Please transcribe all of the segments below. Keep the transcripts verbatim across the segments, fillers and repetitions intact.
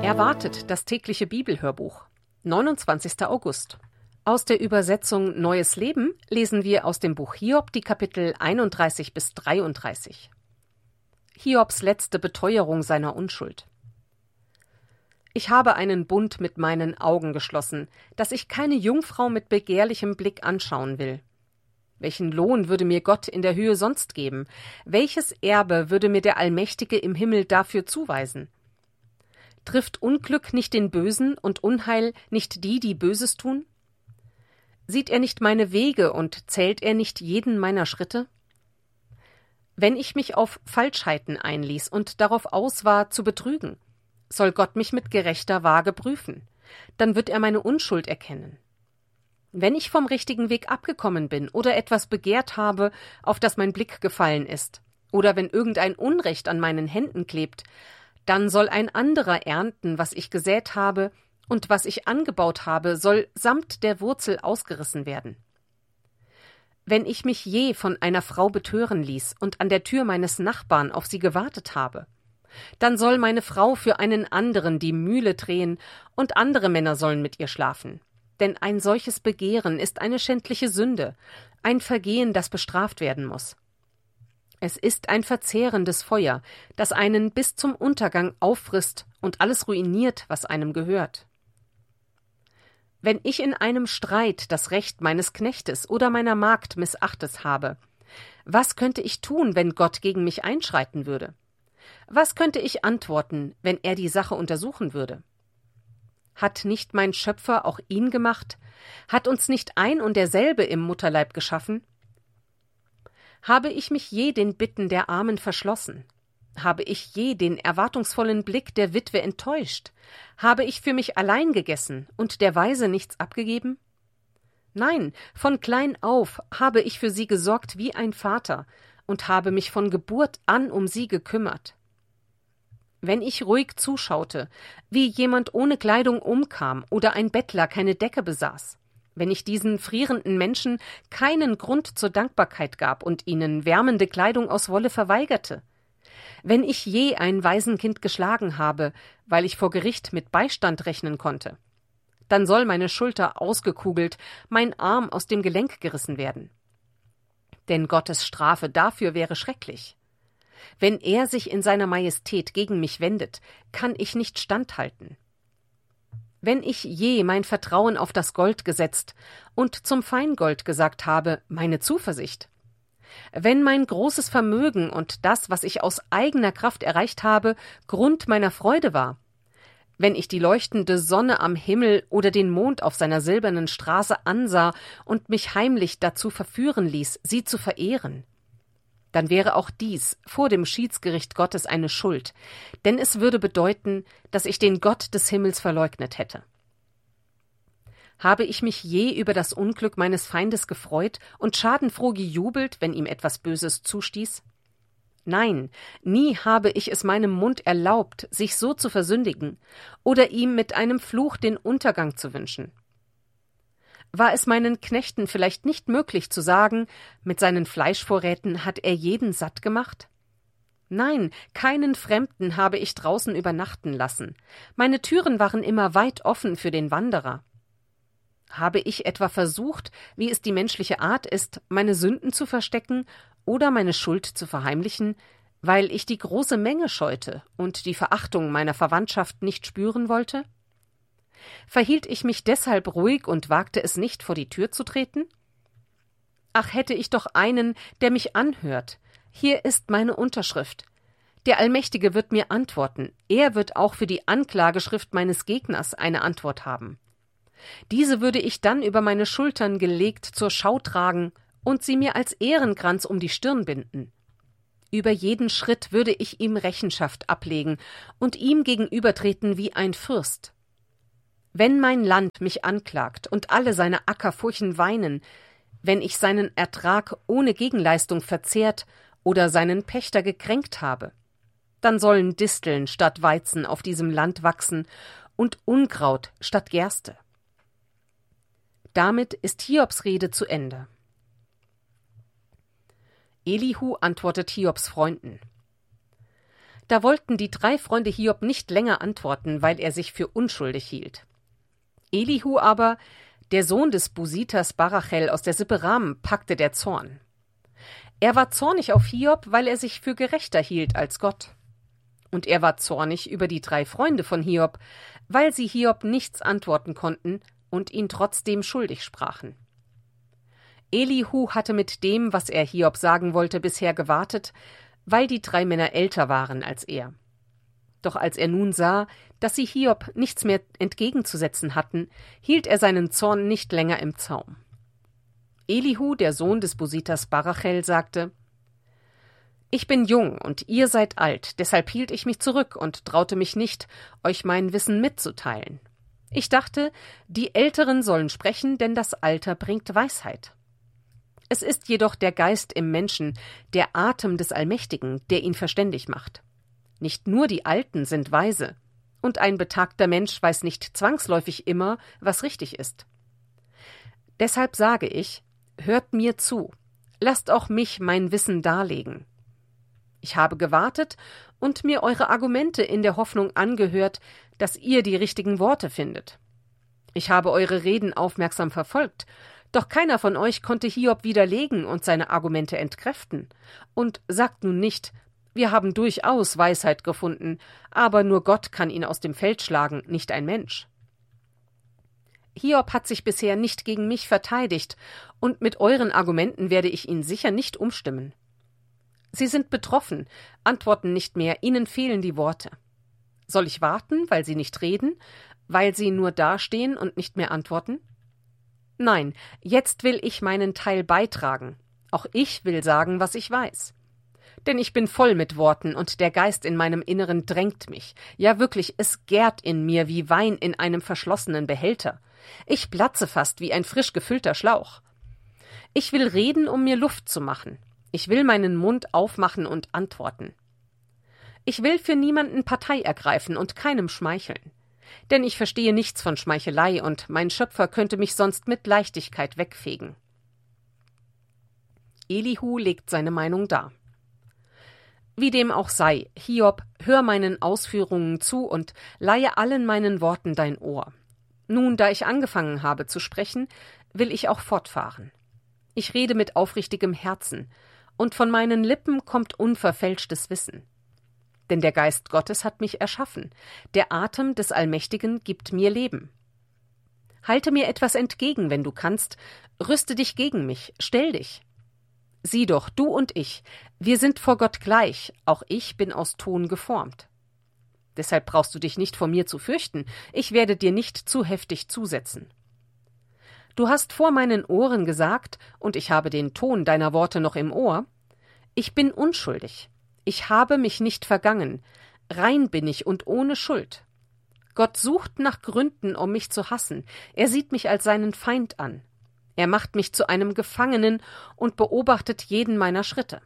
Erwartet das tägliche Bibelhörbuch. neunundzwanzigster August. Aus der Übersetzung Neues Leben lesen wir aus dem Buch Hiob die Kapitel einunddreißig bis dreiunddreißig. Hiobs letzte Beteuerung seiner Unschuld. Ich habe einen Bund mit meinen Augen geschlossen, dass ich keine Jungfrau mit begehrlichem Blick anschauen will. Welchen Lohn würde mir Gott in der Höhe sonst geben? Welches Erbe würde mir der Allmächtige im Himmel dafür zuweisen? Trifft Unglück nicht den Bösen und Unheil nicht die, die Böses tun? Sieht er nicht meine Wege und zählt er nicht jeden meiner Schritte? Wenn ich mich auf Falschheiten einließ und darauf aus war, zu betrügen, soll Gott mich mit gerechter Waage prüfen. Dann wird er meine Unschuld erkennen. Wenn ich vom richtigen Weg abgekommen bin oder etwas begehrt habe, auf das mein Blick gefallen ist, oder wenn irgendein Unrecht an meinen Händen klebt, dann soll ein anderer ernten, was ich gesät habe, und was ich angebaut habe, soll samt der Wurzel ausgerissen werden. Wenn ich mich je von einer Frau betören ließ und an der Tür meines Nachbarn auf sie gewartet habe, dann soll meine Frau für einen anderen die Mühle drehen, und andere Männer sollen mit ihr schlafen. Denn ein solches Begehren ist eine schändliche Sünde, ein Vergehen, das bestraft werden muss. Es ist ein verzehrendes Feuer, das einen bis zum Untergang auffrisst und alles ruiniert, was einem gehört. Wenn ich in einem Streit das Recht meines Knechtes oder meiner Magd missachtet habe, was könnte ich tun, wenn Gott gegen mich einschreiten würde? Was könnte ich antworten, wenn er die Sache untersuchen würde? Hat nicht mein Schöpfer auch ihn gemacht? Hat uns nicht ein und derselbe im Mutterleib geschaffen? Habe ich mich je den Bitten der Armen verschlossen? Habe ich je den erwartungsvollen Blick der Witwe enttäuscht? Habe ich für mich allein gegessen und der Waise nichts abgegeben? Nein, von klein auf habe ich für sie gesorgt wie ein Vater und habe mich von Geburt an um sie gekümmert. Wenn ich ruhig zuschaute, wie jemand ohne Kleidung umkam oder ein Bettler keine Decke besaß, wenn ich diesen frierenden Menschen keinen Grund zur Dankbarkeit gab und ihnen wärmende Kleidung aus Wolle verweigerte, wenn ich je ein Waisenkind geschlagen habe, weil ich vor Gericht mit Beistand rechnen konnte, dann soll meine Schulter ausgekugelt, mein Arm aus dem Gelenk gerissen werden. Denn Gottes Strafe dafür wäre schrecklich. Wenn er sich in seiner Majestät gegen mich wendet, kann ich nicht standhalten. Wenn ich je mein Vertrauen auf das Gold gesetzt und zum Feingold gesagt habe, meine Zuversicht, wenn mein großes Vermögen und das, was ich aus eigener Kraft erreicht habe, Grund meiner Freude war, wenn ich die leuchtende Sonne am Himmel oder den Mond auf seiner silbernen Straße ansah und mich heimlich dazu verführen ließ, sie zu verehren, dann wäre auch dies vor dem Schiedsgericht Gottes eine Schuld, denn es würde bedeuten, dass ich den Gott des Himmels verleugnet hätte. Habe ich mich je über das Unglück meines Feindes gefreut und schadenfroh gejubelt, wenn ihm etwas Böses zustieß? Nein, nie habe ich es meinem Mund erlaubt, sich so zu versündigen oder ihm mit einem Fluch den Untergang zu wünschen. War es meinen Knechten vielleicht nicht möglich zu sagen, mit seinen Fleischvorräten hat er jeden satt gemacht? Nein, keinen Fremden habe ich draußen übernachten lassen. Meine Türen waren immer weit offen für den Wanderer. Habe ich etwa versucht, wie es die menschliche Art ist, meine Sünden zu verstecken oder meine Schuld zu verheimlichen, weil ich die große Menge scheute und die Verachtung meiner Verwandtschaft nicht spüren wollte? Verhielt ich mich deshalb ruhig und wagte es nicht, vor die Tür zu treten? Ach, hätte ich doch einen, der mich anhört. Hier ist meine Unterschrift. Der Allmächtige wird mir antworten. Er wird auch für die Anklageschrift meines Gegners eine Antwort haben. Diese würde ich dann über meine Schultern gelegt zur Schau tragen und sie mir als Ehrenkranz um die Stirn binden. Über jeden Schritt würde ich ihm Rechenschaft ablegen und ihm gegenübertreten wie ein Fürst. Wenn mein Land mich anklagt und alle seine Ackerfurchen weinen, wenn ich seinen Ertrag ohne Gegenleistung verzehrt oder seinen Pächter gekränkt habe, dann sollen Disteln statt Weizen auf diesem Land wachsen und Unkraut statt Gerste. Damit ist Hiobs Rede zu Ende. Elihu antwortet Hiobs Freunden: Da wollten die drei Freunde Hiob nicht länger antworten, weil er sich für unschuldig hielt. Elihu aber, der Sohn des Busiters Barachel aus der Sippe Ram, packte der Zorn. Er war zornig auf Hiob, weil er sich für gerechter hielt als Gott. Und er war zornig über die drei Freunde von Hiob, weil sie Hiob nichts antworten konnten und ihn trotzdem schuldig sprachen. Elihu hatte mit dem, was er Hiob sagen wollte, bisher gewartet, weil die drei Männer älter waren als er. Doch als er nun sah, dass sie Hiob nichts mehr entgegenzusetzen hatten, hielt er seinen Zorn nicht länger im Zaum. Elihu, der Sohn des Busiters Barachel, sagte: »Ich bin jung und ihr seid alt, deshalb hielt ich mich zurück und traute mich nicht, euch mein Wissen mitzuteilen. Ich dachte, die Älteren sollen sprechen, denn das Alter bringt Weisheit. Es ist jedoch der Geist im Menschen, der Atem des Allmächtigen, der ihn verständig macht. Nicht nur die Alten sind weise, und ein betagter Mensch weiß nicht zwangsläufig immer, was richtig ist. Deshalb sage ich, hört mir zu, lasst auch mich mein Wissen darlegen. Ich habe gewartet und mir eure Argumente in der Hoffnung angehört, dass ihr die richtigen Worte findet. Ich habe eure Reden aufmerksam verfolgt, doch keiner von euch konnte Hiob widerlegen und seine Argumente entkräften. Und sagt nun nicht, wir haben durchaus Weisheit gefunden, aber nur Gott kann ihn aus dem Feld schlagen, nicht ein Mensch. Hiob hat sich bisher nicht gegen mich verteidigt, und mit euren Argumenten werde ich ihn sicher nicht umstimmen. Sie sind betroffen, antworten nicht mehr, ihnen fehlen die Worte. Soll ich warten, weil sie nicht reden, weil sie nur dastehen und nicht mehr antworten? Nein, jetzt will ich meinen Teil beitragen. Auch ich will sagen, was ich weiß. Denn ich bin voll mit Worten und der Geist in meinem Inneren drängt mich. Ja wirklich, es gärt in mir wie Wein in einem verschlossenen Behälter. Ich platze fast wie ein frisch gefüllter Schlauch. Ich will reden, um mir Luft zu machen. Ich will meinen Mund aufmachen und antworten. Ich will für niemanden Partei ergreifen und keinem schmeicheln. Denn ich verstehe nichts von Schmeichelei und mein Schöpfer könnte mich sonst mit Leichtigkeit wegfegen. Elihu legt seine Meinung dar. Wie dem auch sei, Hiob, hör meinen Ausführungen zu und leihe allen meinen Worten dein Ohr. Nun, da ich angefangen habe zu sprechen, will ich auch fortfahren. Ich rede mit aufrichtigem Herzen, und von meinen Lippen kommt unverfälschtes Wissen. Denn der Geist Gottes hat mich erschaffen, der Atem des Allmächtigen gibt mir Leben. Halte mir etwas entgegen, wenn du kannst, rüste dich gegen mich, stell dich. Sieh doch, du und ich, wir sind vor Gott gleich, auch ich bin aus Ton geformt. Deshalb brauchst du dich nicht vor mir zu fürchten, ich werde dir nicht zu heftig zusetzen. Du hast vor meinen Ohren gesagt, und ich habe den Ton deiner Worte noch im Ohr, ich bin unschuldig, ich habe mich nicht vergangen, rein bin ich und ohne Schuld. Gott sucht nach Gründen, um mich zu hassen, er sieht mich als seinen Feind an. Er macht mich zu einem Gefangenen und beobachtet jeden meiner Schritte.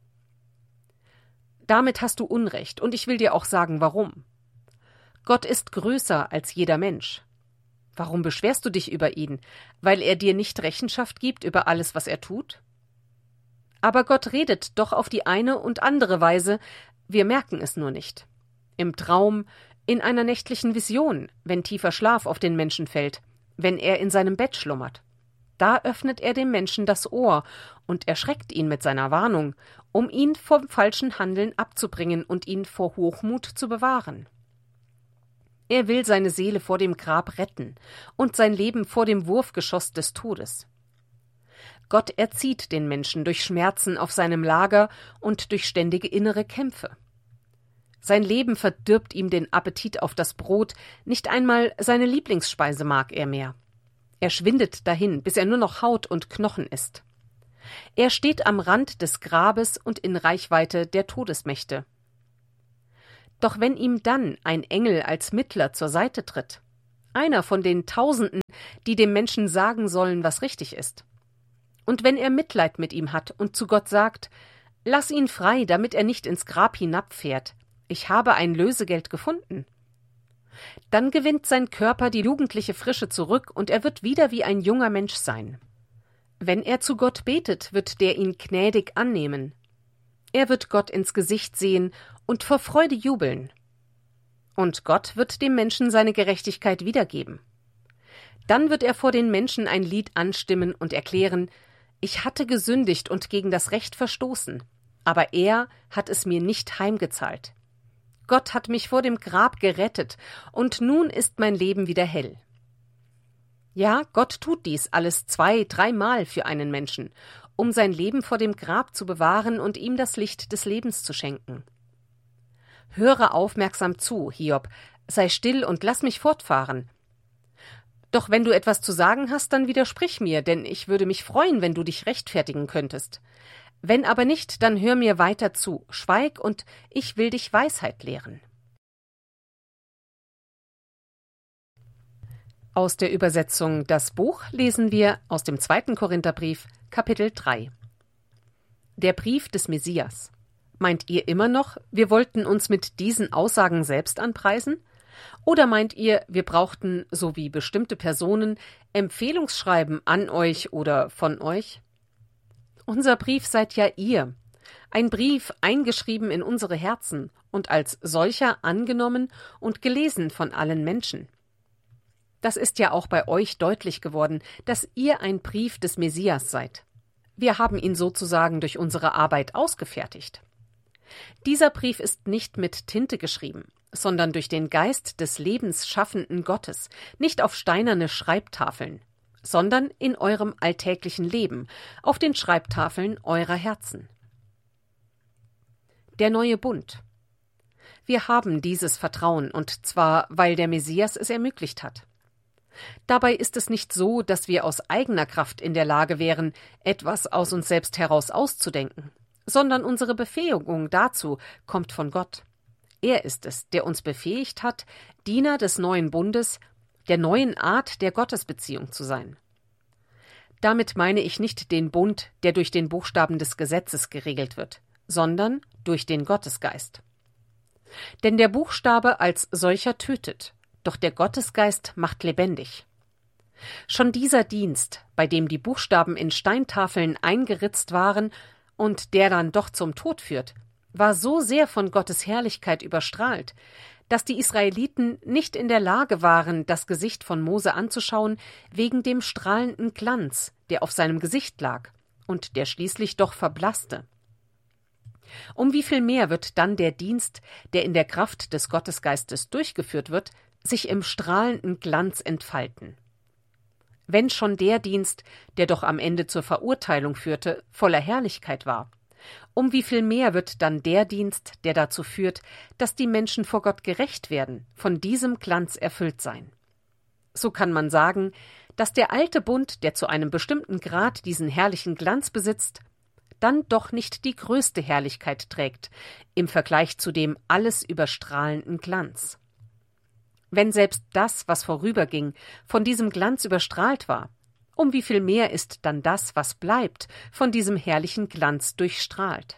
Damit hast du Unrecht, und ich will dir auch sagen, warum. Gott ist größer als jeder Mensch. Warum beschwerst du dich über ihn? Weil er dir nicht Rechenschaft gibt über alles, was er tut? Aber Gott redet doch auf die eine und andere Weise, wir merken es nur nicht. Im Traum, in einer nächtlichen Vision, wenn tiefer Schlaf auf den Menschen fällt, wenn er in seinem Bett schlummert. Da öffnet er dem Menschen das Ohr und erschreckt ihn mit seiner Warnung, um ihn vom falschen Handeln abzubringen und ihn vor Hochmut zu bewahren. Er will seine Seele vor dem Grab retten und sein Leben vor dem Wurfgeschoss des Todes. Gott erzieht den Menschen durch Schmerzen auf seinem Lager und durch ständige innere Kämpfe. Sein Leben verdirbt ihm den Appetit auf das Brot, nicht einmal seine Lieblingsspeise mag er mehr. Er schwindet dahin, bis er nur noch Haut und Knochen ist. Er steht am Rand des Grabes und in Reichweite der Todesmächte. Doch wenn ihm dann ein Engel als Mittler zur Seite tritt, einer von den Tausenden, die dem Menschen sagen sollen, was richtig ist, und wenn er Mitleid mit ihm hat und zu Gott sagt, lass ihn frei, damit er nicht ins Grab hinabfährt, ich habe ein Lösegeld gefunden, dann gewinnt sein Körper die jugendliche Frische zurück und er wird wieder wie ein junger Mensch sein. Wenn er zu Gott betet, wird der ihn gnädig annehmen. Er wird Gott ins Gesicht sehen und vor Freude jubeln. Und Gott wird dem Menschen seine Gerechtigkeit wiedergeben. Dann wird er vor den Menschen ein Lied anstimmen und erklären: Ich hatte gesündigt und gegen das Recht verstoßen, aber er hat es mir nicht heimgezahlt. Gott hat mich vor dem Grab gerettet, und nun ist mein Leben wieder hell. Ja, Gott tut dies alles zwei, dreimal für einen Menschen, um sein Leben vor dem Grab zu bewahren und ihm das Licht des Lebens zu schenken. Höre aufmerksam zu, Hiob, sei still und lass mich fortfahren. Doch wenn du etwas zu sagen hast, dann widersprich mir, denn ich würde mich freuen, wenn du dich rechtfertigen könntest. Wenn aber nicht, dann hör mir weiter zu, schweig, und ich will dich Weisheit lehren. Aus der Übersetzung Das Buch lesen wir aus dem zweiten Korintherbrief, Kapitel drei. Der Brief des Messias. Meint ihr immer noch, wir wollten uns mit diesen Aussagen selbst anpreisen? Oder meint ihr, wir brauchten, so wie bestimmte Personen, Empfehlungsschreiben an euch oder von euch? Unser Brief seid ja ihr. Ein Brief eingeschrieben in unsere Herzen und als solcher angenommen und gelesen von allen Menschen. Das ist ja auch bei euch deutlich geworden, dass ihr ein Brief des Messias seid. Wir haben ihn sozusagen durch unsere Arbeit ausgefertigt. Dieser Brief ist nicht mit Tinte geschrieben, sondern durch den Geist des lebensschaffenden Gottes, nicht auf steinerne Schreibtafeln, sondern in eurem alltäglichen Leben, auf den Schreibtafeln eurer Herzen. Der neue Bund. Wir haben dieses Vertrauen, und zwar, weil der Messias es ermöglicht hat. Dabei ist es nicht so, dass wir aus eigener Kraft in der Lage wären, etwas aus uns selbst heraus auszudenken, sondern unsere Befähigung dazu kommt von Gott. Er ist es, der uns befähigt hat, Diener des neuen Bundes, der neuen Art der Gottesbeziehung zu sein. Damit meine ich nicht den Bund, der durch den Buchstaben des Gesetzes geregelt wird, sondern durch den Gottesgeist. Denn der Buchstabe als solcher tötet, doch der Gottesgeist macht lebendig. Schon dieser Dienst, bei dem die Buchstaben in Steintafeln eingeritzt waren und der dann doch zum Tod führt, war so sehr von Gottes Herrlichkeit überstrahlt, dass die Israeliten nicht in der Lage waren, das Gesicht von Mose anzuschauen, wegen dem strahlenden Glanz, der auf seinem Gesicht lag und der schließlich doch verblasste. Um wie viel mehr wird dann der Dienst, der in der Kraft des Gottesgeistes durchgeführt wird, sich im strahlenden Glanz entfalten. Wenn schon der Dienst, der doch am Ende zur Verurteilung führte, voller Herrlichkeit war, um wie viel mehr wird dann der Dienst, der dazu führt, dass die Menschen vor Gott gerecht werden, von diesem Glanz erfüllt sein. So kann man sagen, dass der alte Bund, der zu einem bestimmten Grad diesen herrlichen Glanz besitzt, dann doch nicht die größte Herrlichkeit trägt, im Vergleich zu dem alles überstrahlenden Glanz. Wenn selbst das, was vorüberging, von diesem Glanz überstrahlt war, um wie viel mehr ist dann das, was bleibt, von diesem herrlichen Glanz durchstrahlt.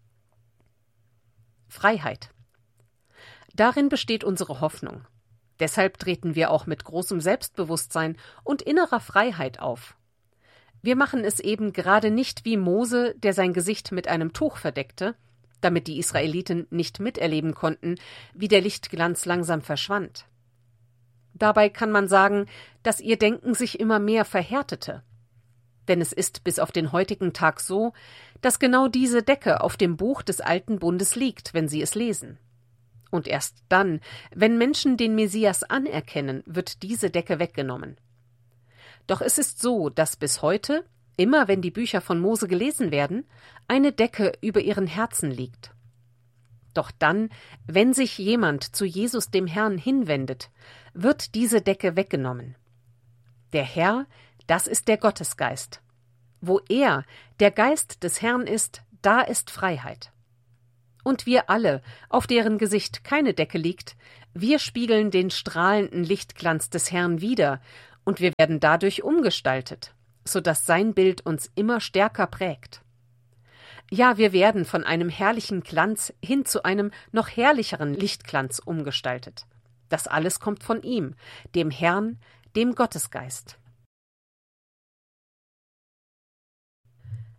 Freiheit. Darin besteht unsere Hoffnung. Deshalb treten wir auch mit großem Selbstbewusstsein und innerer Freiheit auf. Wir machen es eben gerade nicht wie Mose, der sein Gesicht mit einem Tuch verdeckte, damit die Israeliten nicht miterleben konnten, wie der Lichtglanz langsam verschwand. Dabei kann man sagen, dass ihr Denken sich immer mehr verhärtete. Denn es ist bis auf den heutigen Tag so, dass genau diese Decke auf dem Buch des Alten Bundes liegt, wenn sie es lesen. Und erst dann, wenn Menschen den Messias anerkennen, wird diese Decke weggenommen. Doch es ist so, dass bis heute, immer wenn die Bücher von Mose gelesen werden, eine Decke über ihren Herzen liegt. Doch dann, wenn sich jemand zu Jesus dem Herrn hinwendet, wird diese Decke weggenommen. Der Herr, das ist der Gottesgeist. Wo er, der Geist des Herrn ist, da ist Freiheit. Und wir alle, auf deren Gesicht keine Decke liegt, wir spiegeln den strahlenden Lichtglanz des Herrn wider, und wir werden dadurch umgestaltet, so dass sein Bild uns immer stärker prägt. Ja, wir werden von einem herrlichen Glanz hin zu einem noch herrlicheren Lichtglanz umgestaltet. Das alles kommt von ihm, dem Herrn, dem Gottesgeist.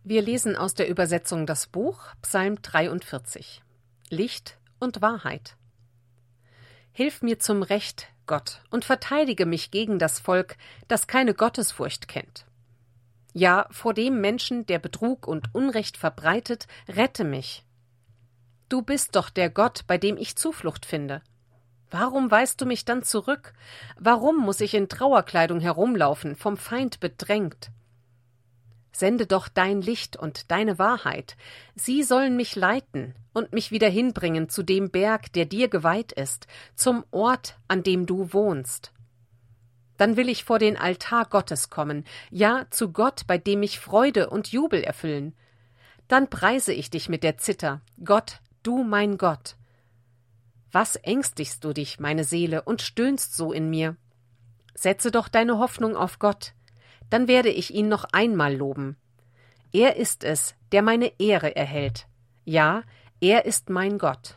Wir lesen aus der Übersetzung das Buch, Psalm dreiundvierzig. Licht und Wahrheit. Hilf mir zum Recht, Gott, und verteidige mich gegen das Volk, das keine Gottesfurcht kennt. Ja, vor dem Menschen, der Betrug und Unrecht verbreitet, rette mich. Du bist doch der Gott, bei dem ich Zuflucht finde. Warum weist du mich dann zurück? Warum muss ich in Trauerkleidung herumlaufen, vom Feind bedrängt? Sende doch dein Licht und deine Wahrheit. Sie sollen mich leiten und mich wieder hinbringen zu dem Berg, der dir geweiht ist, zum Ort, an dem du wohnst. Dann will ich vor den Altar Gottes kommen, ja, zu Gott, bei dem mich Freude und Jubel erfüllen. Dann preise ich dich mit der Zither, Gott, du mein Gott. Was ängstigst du dich, meine Seele, und stöhnst so in mir? Setze doch deine Hoffnung auf Gott. Dann werde ich ihn noch einmal loben. Er ist es, der meine Ehre erhält. Ja, er ist mein Gott.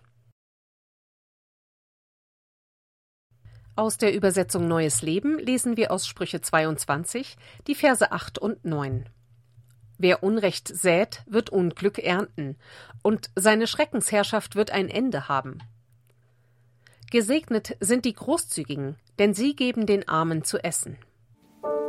Aus der Übersetzung Neues Leben lesen wir aus Sprüche zweiundzwanzig, die Verse acht und neun. Wer Unrecht sät, wird Unglück ernten, und seine Schreckensherrschaft wird ein Ende haben. Gesegnet sind die Großzügigen, denn sie geben den Armen zu essen.